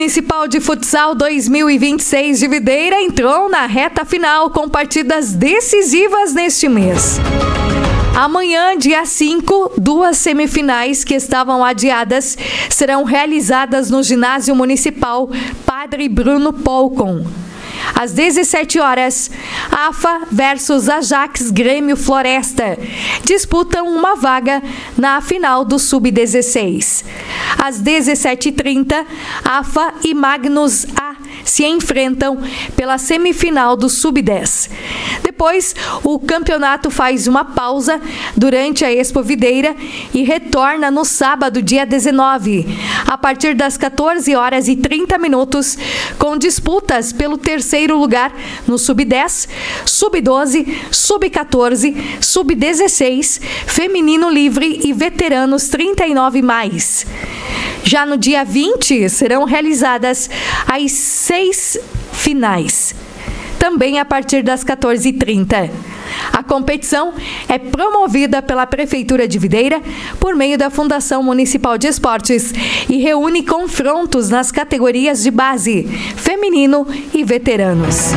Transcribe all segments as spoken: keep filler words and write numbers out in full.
Municipal de Futsal dois mil e vinte e seis de Videira entrou na reta final com partidas decisivas neste mês. Amanhã, dia cinco, duas semifinais que estavam adiadas serão realizadas no Ginásio Municipal Padre Bruno Polcon. Às dezessete horas, A F A versus Ajax Grêmio Floresta disputam uma vaga na final do sub dezesseis. Às dezessete e trinta, A F A e Magnus A se enfrentam pela semifinal do sub dez. Depois, o campeonato faz uma pausa durante a Expo Videira e retorna no sábado, dia dezenove, a partir das quatorze horas e trinta minutos, com disputas pelo terceiro lugar no sub dez, sub doze, sub quatorze, sub dezesseis, feminino livre e veteranos trinta e nove mais. Já no dia vinte, serão realizadas as seis finais, também a partir das quatorze e trinta. A competição é promovida pela Prefeitura de Videira por meio da Fundação Municipal de Esportes e reúne confrontos nas categorias de base, feminino e veteranos.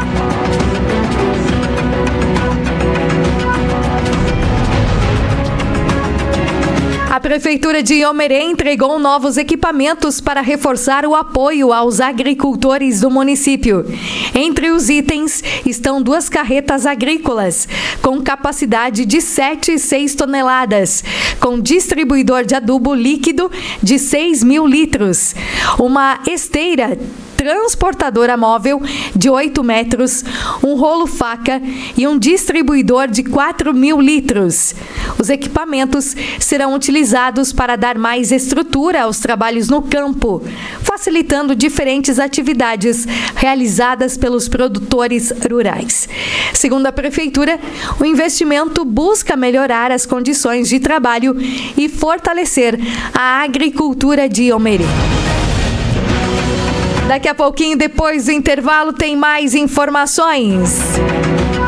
A Prefeitura de Iomerê entregou novos equipamentos para reforçar o apoio aos agricultores do município. Entre os itens estão duas carretas agrícolas, com capacidade de sete e seis toneladas, com distribuidor de adubo líquido de seis mil litros, uma esteira transportadora móvel de oito metros, um rolo faca e um distribuidor de quatro mil litros. Os equipamentos serão utilizados para dar mais estrutura aos trabalhos no campo, facilitando diferentes atividades realizadas pelos produtores rurais. Segundo a Prefeitura, o investimento busca melhorar as condições de trabalho e fortalecer a agricultura de Iomerê. Daqui a pouquinho, depois do intervalo, tem mais informações.